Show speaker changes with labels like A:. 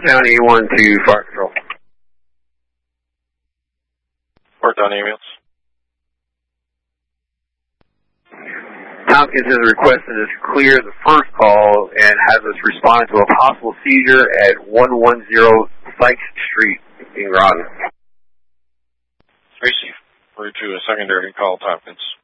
A: County 1-2 Fire Control.
B: Port Down ambulance.
A: Tompkins has requested us clear the first call and has us respond to a possible seizure at 110 Sykes Street in Groton.
B: Tracy, refer to a secondary call, Tompkins.